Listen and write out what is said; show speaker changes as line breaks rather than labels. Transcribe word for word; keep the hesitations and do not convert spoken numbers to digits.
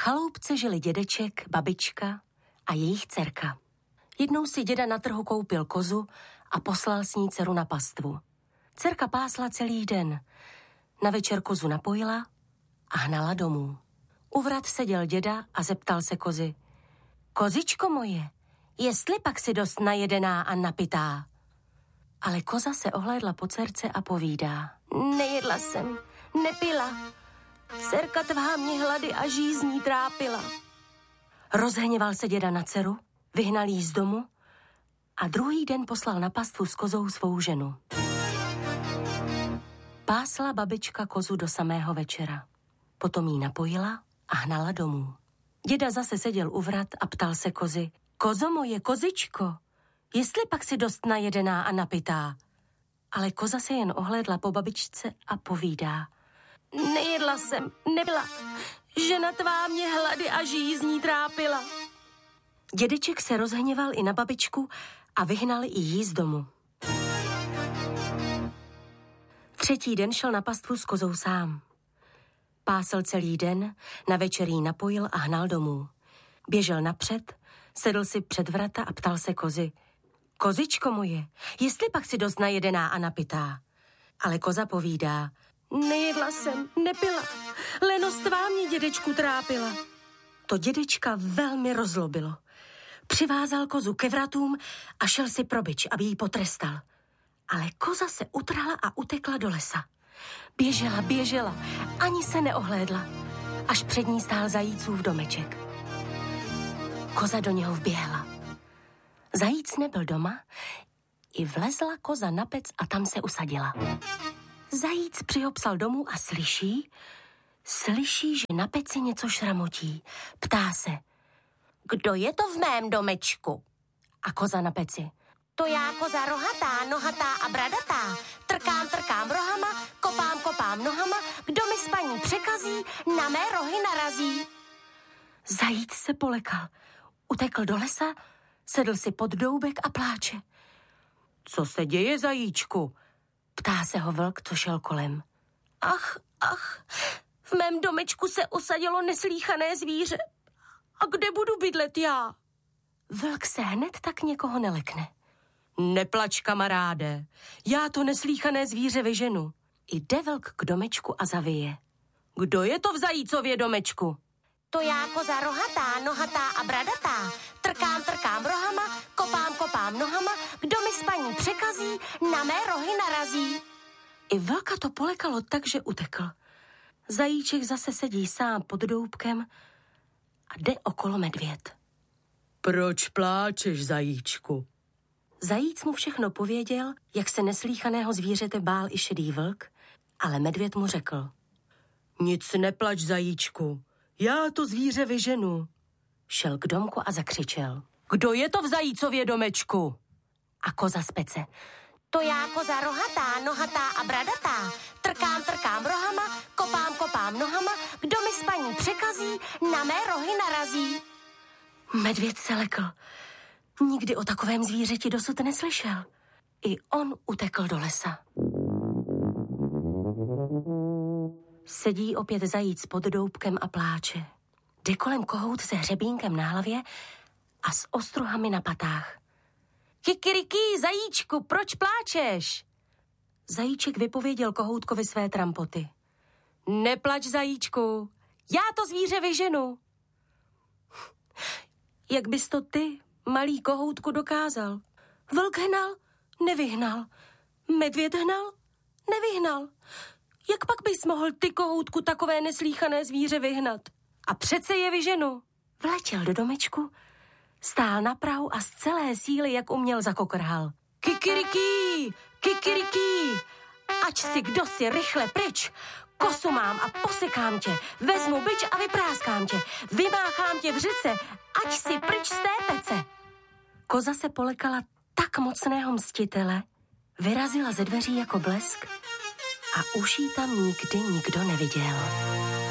chaloupce žili dědeček, babička a jejich dcerka. Jednou si děda na trhu koupil kozu a poslal s ní dceru na pastvu. Dcerka pásla celý den. Na večer kozu napojila a hnala domů. U vrat seděl děda a zeptal se kozy. Kozičko moje, jestli pak si dost najedená a napitá? Ale koza se ohlédla po dcerce a povídá. Nejedla jsem, nepila. Dcerka tvá mě hlady a žízní trápila. Rozhněval se děda na dceru, vyhnal jí z domu a druhý den poslal na pastvu s kozou svou ženu. Pásla babička kozu do samého večera. Potom jí napojila a hnala domů. Děda zase seděl u vrat a ptal se kozy. Kozo moje, kozičko, jestli pak si dost najedená a napitá? Ale koza se jen ohlédla po babičce a povídá. Nejedla jsem, nebyla. Žena tvá mě hlady a žízní trápila. Dědeček se rozhněval i na babičku a vyhnal i jí z domu. Třetí den šel na pastvu s kozou sám. Pásl celý den, na večer jí napojil a hnal domů. Běžel napřed, sedl si před vrata a ptal se kozy. Kozičko moje, jestli pak si dost najedená a napitá? Ale koza povídá. Nejedla jsem, nepila. Lenost tvá mě dědečku trápila. To dědečka velmi rozlobilo. Přivázal kozu ke vratům a šel si pro bič, aby jí potrestal. Ale koza se utrhla a utekla do lesa. Běžela, běžela, ani se neohlédla, až před ní stál zajícův domeček. Koza do něho vběhla. Zajíc nebyl doma, i vlezla koza na pec a tam se usadila. Zajíc přihopsal domů a slyší, slyší, že na peci něco šramotí. Ptá se, kdo je to v mém domečku? A koza na peci. To já koza rohatá, nohatá a bradatá. Trkám, trkám rohama, kopám, kopám nohama. Kdo mi spaní překazí, na mé rohy narazí. Zajíc se polekal. Utekl do lesa, sedl si pod doubek a pláče. Co se děje, zajíčku? Ptá se ho vlk, co šel kolem. Ach, ach, v mém domečku se usadilo neslýchané zvíře. A kde budu bydlet já? Vlk se hned tak někoho nelekne. Neplač, kamaráde, já to neslýchané zvíře vyženu. Jde vlk k domečku a zavije. Kdo je to v zajícově domečku? To já koza rohatá, nohatá a bradatá. Trkám, trkám rohama, kopám, kopám nohama. Kdo mi spaní překazí, na mé rohy narazí. I vlka to polekalo tak, že utekl. Zajíček zase sedí sám pod doubkem a jde okolo medvěd. Proč pláčeš, zajíčku? Zajíc mu všechno pověděl, jak se neslýchaného zvířete bál i šedý vlk, ale medvěd mu řekl. Nic neplač, zajíčku, já to zvíře vyženu. Šel k domku a zakřičel. Kdo je to v zajícově domečku? A koza z pece. To já koza rohatá, nohatá a bradatá. Trkám, trkám rohama, kopám, kopám nohama. Kdo mi spaní překazí, na mé rohy narazí. Medvěd se lekl. Nikdy o takovém zvířeti dosud neslyšel. I on utekl do lesa. Sedí opět zajíc pod doubkem a pláče. Jde kolem kohout se hřebínkem na hlavě a s ostruhami na patách. Kikiriki, zajíčku, proč pláčeš? Zajíček vypověděl kohoutkovi své trampoty. Neplač, zajíčku, já to zvíře vyženu. Jak bys to ty, malý kohoutku, dokázal? Vlk hnal, nevyhnal. Medvěd hnal, nevyhnal. Jak pak bys mohl ty, kohoutku, takové neslýchané zvíře vyhnat? A přece je vyženu. Vletěl do domečku, stál na prahu a z celé síly, jak uměl, zakokrhal. Kikiriki, kikiriki, ať si kdo si rychle pryč. Kosu mám a posekám tě, vezmu bič a vypráskám tě, vymáchám tě v řece, ať si pryč z té pece. Koza se polekala tak mocného mstitele, vyrazila ze dveří jako blesk a už jí tam nikdy nikdo neviděl.